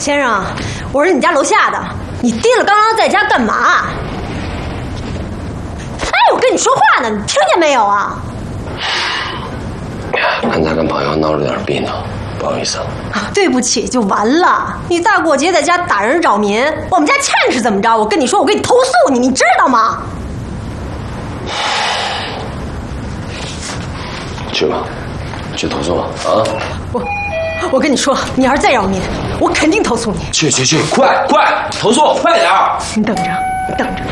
先生，我是你家楼下的，你提了刚刚在家干嘛？哎，我跟你说话呢，你听见没有啊？ 刚才跟朋友闹了点别扭，不好意思。 对不起就完了。你大过节在家打人扰民，我们家欠是怎么着？我跟你说，我给你投诉你，你知道吗？ 去吧，去投诉吧啊！ 我跟你说，你要是再扰民，我肯定投诉你。 去，快投诉，快点！ 你等着，等着。